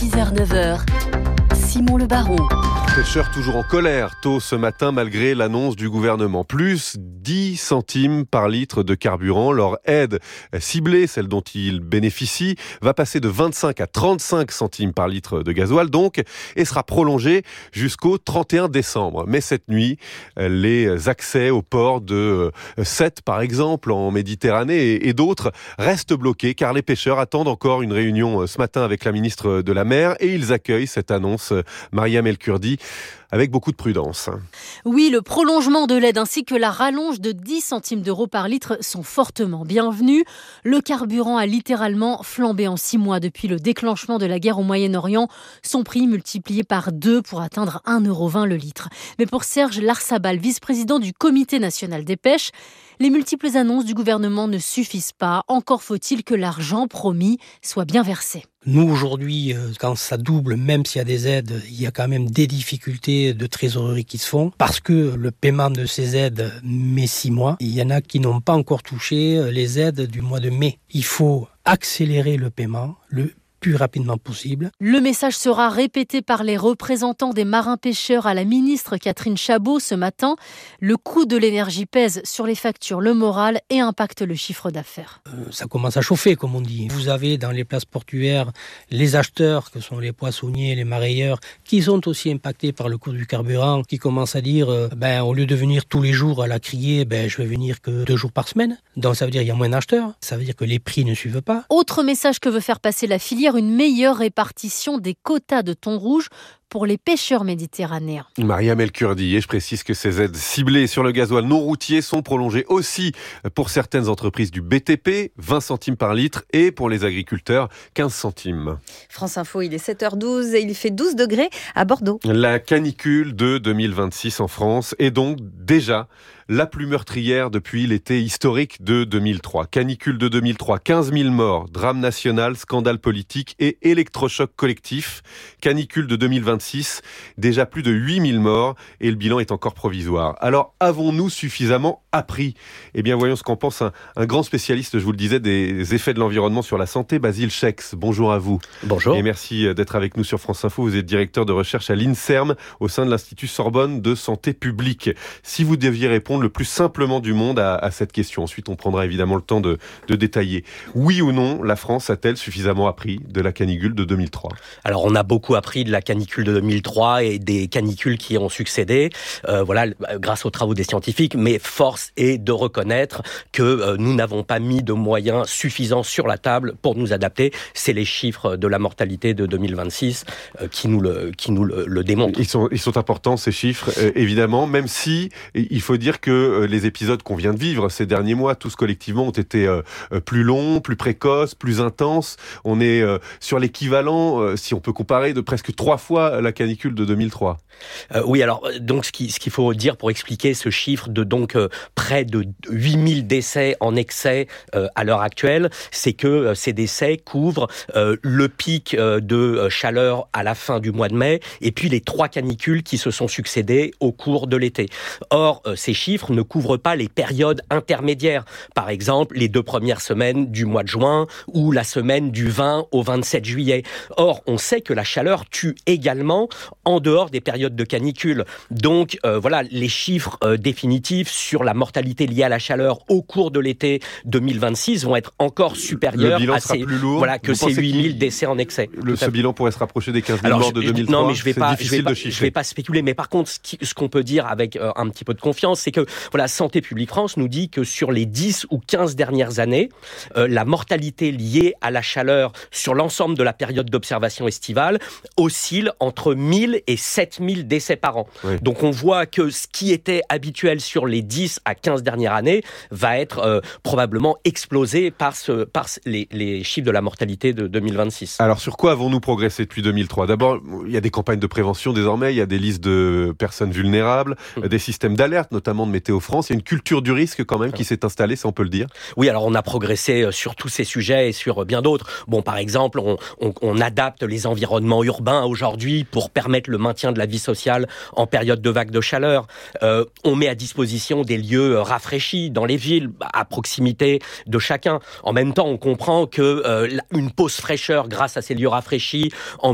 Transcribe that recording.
6h-9h, Simon Le Baron. Pêcheurs toujours en colère, tôt ce matin malgré l'annonce du gouvernement. Plus 10 centimes par litre de carburant. Leur aide ciblée, celle dont ils bénéficient, va passer de 25 à 35 centimes par litre de gasoil donc, et sera prolongée jusqu'au 31 décembre. Mais cette nuit, les accès au port de Sète par exemple en Méditerranée et d'autres restent bloqués car les pêcheurs attendent encore une réunion ce matin avec la ministre de la Mer et ils accueillent cette annonce, Mariam El Kurdi, avec beaucoup de prudence. Oui, le prolongement de l'aide ainsi que la rallonge de 10 centimes d'euros par litre sont fortement bienvenus. Le carburant a littéralement flambé en 6 mois depuis le déclenchement de la guerre au Moyen-Orient. Son prix multiplié par 2 pour atteindre 1,20 € le litre. Mais pour Serge Larsabal, vice-président du Comité national des pêches, les multiples annonces du gouvernement ne suffisent pas. Encore faut-il que l'argent promis soit bien versé. Nous, aujourd'hui, quand ça double, même s'il y a des aides, il y a quand même des difficultés de trésorerie qui se font. Parce que le paiement de ces aides met 6 mois. Il y en a qui n'ont pas encore touché les aides du mois de mai. Il faut accélérer le paiement, le plus rapidement possible. Le message sera répété par les représentants des marins-pêcheurs à la ministre Catherine Chabot ce matin. Le coût de l'énergie pèse sur les factures, le moral et impacte le chiffre d'affaires. Ça commence à chauffer, comme on dit. Vous avez dans les places portuaires les acheteurs, que sont les poissonniers, les marailleurs, qui sont aussi impactés par le coût du carburant, qui commencent à dire, au lieu de venir tous les jours à la criée, je vais venir que 2 jours par semaine. Donc ça veut dire qu'il y a moins d'acheteurs, ça veut dire que les prix ne suivent pas. Autre message que veut faire passer la filière, une meilleure répartition des quotas de thon rouge pour les pêcheurs méditerranéens. Mariam El Kurdi, et je précise que ces aides ciblées sur le gasoil non routier sont prolongées aussi pour certaines entreprises du BTP, 20 centimes par litre, et pour les agriculteurs, 15 centimes. France Info, il est 7h12 et il fait 12 degrés à Bordeaux. La canicule de 2026 en France est donc déjà la plus meurtrière depuis l'été historique de 2003. Canicule de 2003, 15 000 morts, drame national, scandale politique et électrochoc collectif. Canicule de 2026, déjà plus de 8 000 morts et le bilan est encore provisoire. Alors, avons-nous suffisamment appris ? Eh bien, voyons ce qu'en pense un grand spécialiste, je vous le disais, des effets de l'environnement sur la santé, Basile Schex. Bonjour à vous. Bonjour. Et merci d'être avec nous sur France Info. Vous êtes directeur de recherche à l'INSERM au sein de l'Institut Sorbonne de santé publique. Si vous deviez répondre le plus simplement du monde à cette question, ensuite on prendra évidemment le temps de détailler. Oui ou non, la France a-t-elle suffisamment appris de la canicule de 2003 ? Alors on a beaucoup appris de la canicule de 2003 et des canicules qui ont succédé, grâce aux travaux des scientifiques, mais force est de reconnaître que nous n'avons pas mis de moyens suffisants sur la table pour nous adapter. C'est les chiffres de la mortalité de 2026 qui nous le démontrent. Ils sont importants ces chiffres, évidemment, même si il faut dire que les épisodes qu'on vient de vivre ces derniers mois, tous collectivement, ont été plus longs, plus précoces, plus intenses. On est sur l'équivalent, si on peut comparer, de presque 3 fois la canicule de 2003. Oui, alors donc ce qu'il faut dire pour expliquer ce chiffre de près de 8000 décès en excès à l'heure actuelle, c'est que ces décès couvrent le pic de chaleur à la fin du mois de mai et puis les 3 canicules qui se sont succédées au cours de l'été. Or, ces chiffres ne couvrent pas les périodes intermédiaires. Par exemple, les 2 premières semaines du mois de juin ou la semaine du 20 au 27 juillet. Or, on sait que la chaleur tue également en dehors des périodes de canicule. Donc, les chiffres définitifs sur la mortalité liée à la chaleur au cours de l'été 2026 vont être encore supérieurs à ces 8000 décès en excès. Ce bilan pourrait se rapprocher des 15 000 morts de 2003. Non, mais je vais pas spéculer. Mais par contre, ce qu'on peut dire avec un petit peu de confiance, c'est que Santé publique France nous dit que sur les 10 ou 15 dernières années, la mortalité liée à la chaleur sur l'ensemble de la période d'observation estivale oscille entre 1000 et 7000 décès par an. Oui. Donc on voit que ce qui était habituel sur les 10 à 15 dernières années va être probablement explosé par les chiffres de la mortalité de 2026. Alors sur quoi avons-nous progressé depuis 2003 ? D'abord, il y a des campagnes de prévention désormais, il y a des listes de personnes vulnérables, des systèmes d'alerte, notamment de Météo France. Il y a une culture du risque quand même qui s'est installée, ça on peut le dire. Oui, alors on a progressé sur tous ces sujets et sur bien d'autres. Bon, par exemple, on adapte les environnements urbains aujourd'hui pour permettre le maintien de la vie sociale en période de vague de chaleur. On met à disposition des lieux rafraîchis dans les villes, à proximité de chacun. En même temps, on comprend que une pause fraîcheur grâce à ces lieux rafraîchis en